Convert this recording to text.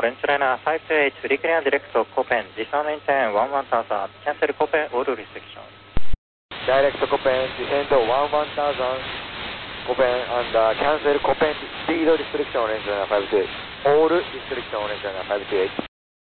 Orange Liner 528, very clear direct to Copen, descend maintain 11000, cancel Copen, all restriction. Direct Copen, descend 11000, Copen and cancel Copen, speed restriction, Orange Liner 528, all restriction, Orange Liner 528.